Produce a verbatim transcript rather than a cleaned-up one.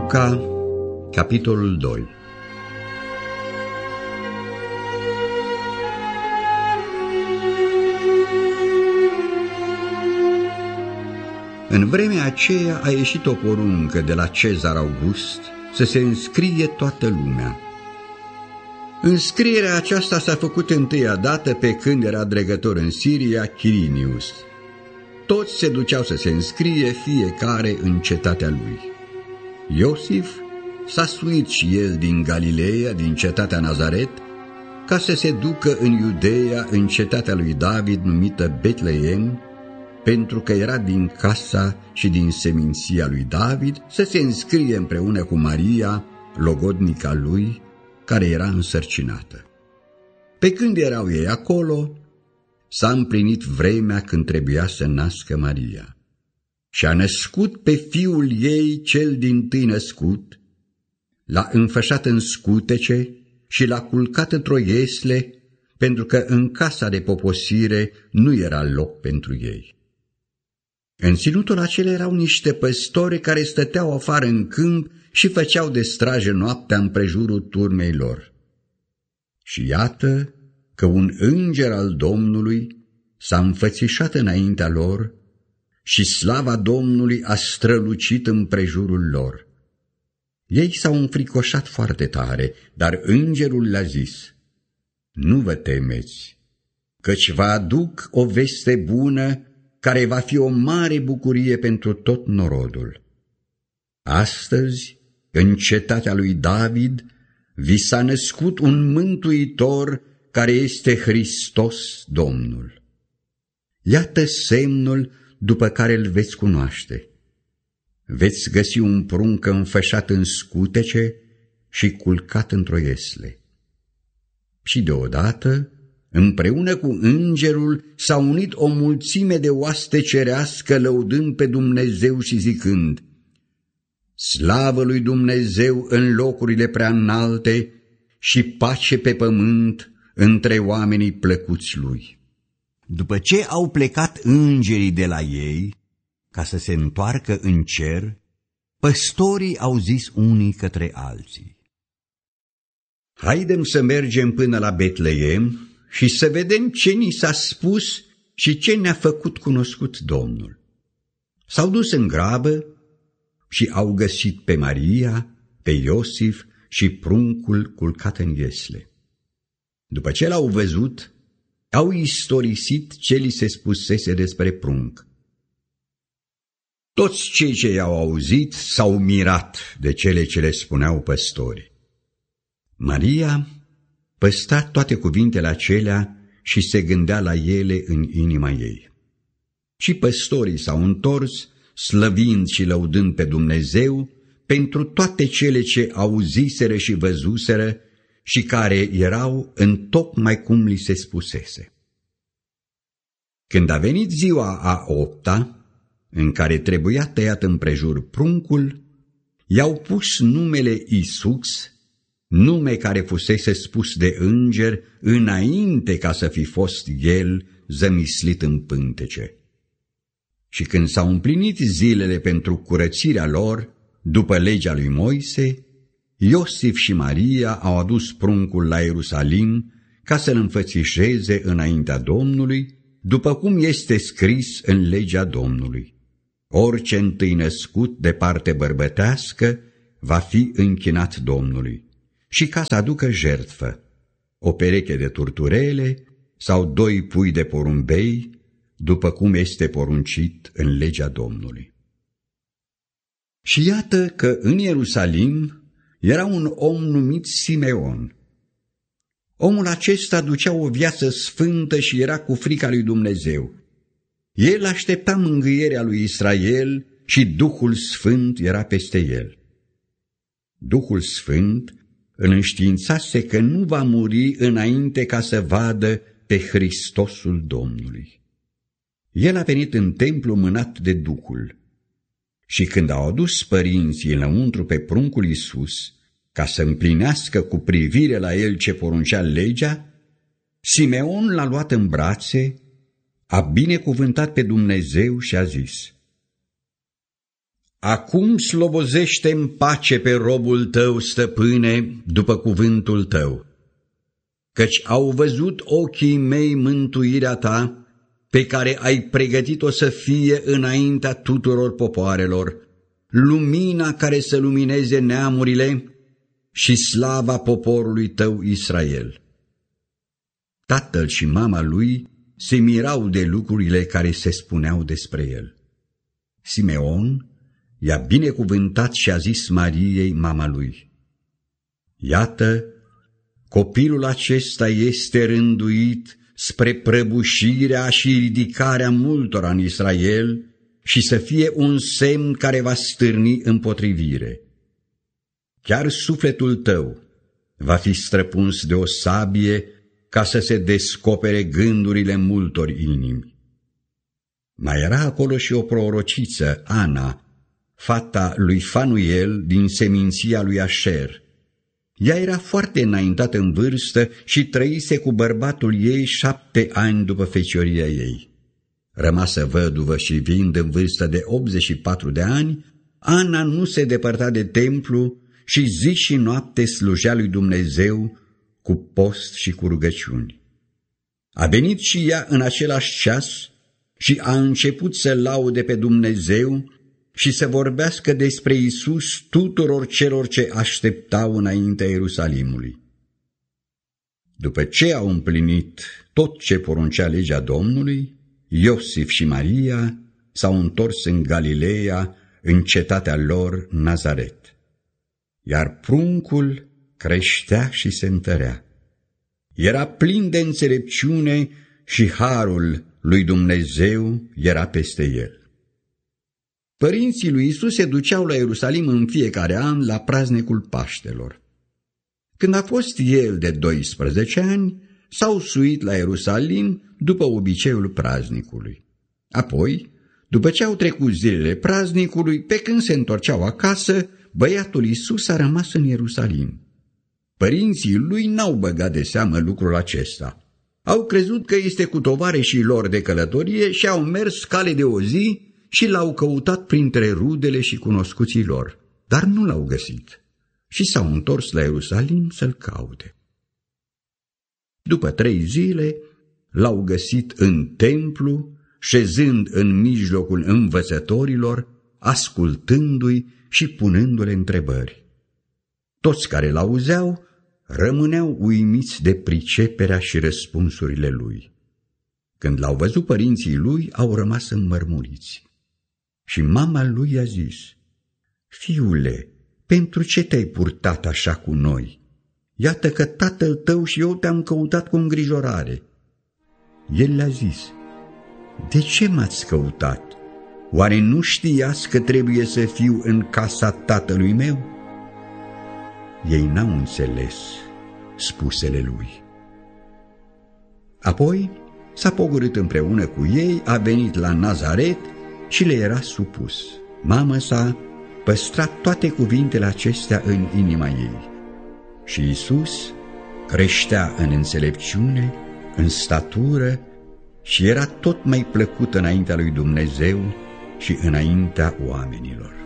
Luca, capitolul doi. În vremea aceea a ieșit o poruncă de la Cezar August să se înscrie toată lumea. Înscrierea aceasta s-a făcut întâia dată pe când era dregător în Siria Chirinius. Toți se duceau să se înscrie, fiecare în cetatea lui. Iosif s-a suit și el din Galileea, din cetatea Nazaret, ca să se ducă în Iudeea, în cetatea lui David, numită Betleem, pentru că era din casa și din seminția lui David, să se înscrie împreună cu Maria, logodnica lui, care era însărcinată. Pe când erau ei acolo, s-a împlinit vremea când trebuia să nască Maria. Și a născut pe fiul ei cel dintâi născut, l-a înfășat în scutece și l-a culcat într-o iesle, pentru că în casa de poposire nu era loc pentru ei. În ținutul acela erau niște păstori care stăteau afară în câmp și făceau de strajă noaptea împrejurul turmei lor. Și iată că un înger al Domnului s-a înfățișat înaintea lor și slava Domnului a strălucit împrejurul lor. Ei s-au înfricoșat foarte tare, dar îngerul le-a zis: nu vă temeți, căci vă aduc o veste bună care va fi o mare bucurie pentru tot norodul. Astăzi, în cetatea lui David, vi s-a născut un mântuitor care este Hristos Domnul. Iată semnul după care îl veți cunoaște. Veți găsi un prunc înfășat în scutece și culcat într-o iesle. Și deodată, împreună cu îngerul, s-a unit o mulțime de oaste cerească, lăudând pe Dumnezeu și zicând: slavă lui Dumnezeu în locurile prea înalte și pace pe pământ între oamenii plăcuți lui. După ce au plecat îngerii de la ei, ca să se întoarcă în cer, păstorii au zis unii către alții: haidem să mergem până la Betleem și să vedem ce ni s-a spus și ce ne-a făcut cunoscut Domnul. S-au dus în grabă și au găsit pe Maria, pe Iosif și pruncul culcat în iesle. După ce l-au văzut, au istorisit ce li se spusese despre prunc. Toți cei ce i-au auzit s-au mirat de cele ce le spuneau păstori. Maria păstra toate cuvintele acelea și se gândea la ele în inima ei. Și păstorii s-au întors, slăvind și lăudând pe Dumnezeu pentru toate cele ce auziseră și văzuseră și care erau întocmai cum li se spusese. Când a venit ziua a opta, în care trebuia tăiat împrejur pruncul, i-au pus numele Iisus, nume care fusese spus de înger înainte ca să fi fost el zămislit în pântece. Și când s-au împlinit zilele pentru curățirea lor, după legea lui Moise, Iosif și Maria au adus pruncul la Ierusalim ca să-l înfățișeze înaintea Domnului, după cum este scris în legea Domnului: orice întâi născut de parte bărbătească va fi închinat Domnului, și ca să aducă jertfă, o pereche de turturele sau doi pui de porumbei, după cum este poruncit în legea Domnului. Și iată că în Ierusalim era un om numit Simeon. Omul acesta ducea o viață sfântă și era cu frica lui Dumnezeu. El aștepta mângâierea lui Israel și Duhul Sfânt era peste el. Duhul Sfânt îl înștiințase că nu va muri înainte ca să vadă pe Hristosul Domnului. El a venit în templu mânat de Duhul. Și când au adus părinții înăuntru pe pruncul Iisus, ca să împlinească cu privire la el ce poruncea legea, Simeon l-a luat în brațe, a binecuvântat pe Dumnezeu și a zis: Acum slobozește în pace pe robul tău, stăpâne, după cuvântul tău, căci au văzut ochii mei mântuirea ta, pe care ai pregătit-o să fie înaintea tuturor popoarelor, lumina care să lumineze neamurile și slava poporului tău Israel. Tatăl și mama lui se mirau de lucrurile care se spuneau despre el. Simeon i-a binecuvântat și a zis Mariei, mama lui: Iată, copilul acesta este rânduit spre prăbușirea și ridicarea multora în Israel și să fie un semn care va stârni împotrivire. Chiar sufletul tău va fi străpuns de o sabie ca să se descopere gândurile multor inimi. Mai era acolo și o prorociță, Ana, fata lui Fanuel din seminția lui Așer. Ea era foarte înaintată în vârstă și trăise cu bărbatul ei șapte ani după fecioria ei. Rămasă văduvă și fiind în vârstă de optzeci și patru de ani, Ana nu se depărta de templu și zi și noapte slujea lui Dumnezeu cu post și cu rugăciuni. A venit și ea în același ceas și a început să laude pe Dumnezeu și să vorbească despre Iisus tuturor celor ce așteptau înaintea Ierusalimului. După ce au împlinit tot ce poruncea legea Domnului, Iosif și Maria s-au întors în Galileea, în cetatea lor Nazaret. Iar pruncul creștea și se întărea. Era plin de înțelepciune și harul lui Dumnezeu era peste el. Părinții lui Iisus se duceau la Ierusalim în fiecare an la praznicul Paștelor. Când a fost el de doisprezece ani, s-au suit la Ierusalim după obiceiul praznicului. Apoi, după ce au trecut zilele praznicului, pe când se întorceau acasă, băiatul Iisus a rămas în Ierusalim. Părinții lui n-au băgat de seamă lucrul acesta. Au crezut că este cu tovarășii lor de călătorie și au mers cale de o zi și l-au căutat printre rudele și cunoscuții lor, dar nu l-au găsit și s-au întors la Ierusalim să-l caute. După trei zile l-au găsit în templu, șezând în mijlocul învățătorilor, ascultându-i și punându-le întrebări. Toți care l-auzeau rămâneau uimiți de priceperea și răspunsurile lui. Când l-au văzut părinții lui, au rămas înmărmuriți. Și mama lui i-a zis: Fiule, pentru ce te-ai purtat așa cu noi? Iată că tatăl tău și eu te-am căutat cu îngrijorare. El le-a zis: De ce m-ați căutat? Oare nu știați că trebuie să fiu în casa tatălui meu? Ei n-au înțeles spusele lui. Apoi s-a pogorât împreună cu ei, a venit la Nazaret și le era supus. Mama sa păstra toate cuvintele acestea în inima ei. Și Iisus creștea în înțelepciune, în statură și era tot mai plăcut înaintea lui Dumnezeu și înaintea oamenilor.